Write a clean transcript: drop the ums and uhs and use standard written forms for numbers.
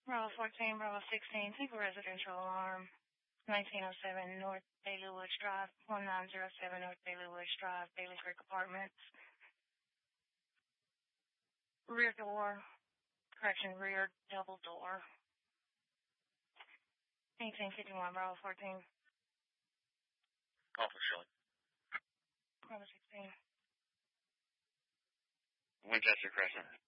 Bravo 14, Bravo 16, single residential alarm, 1907 North Bailey Woods Drive, 1907 North Bailey Woods Drive, Bailey Creek Apartments. Rear double door. 1851, Bravo 14. Call for Shelley. Bravo 16. Winchester Crescent.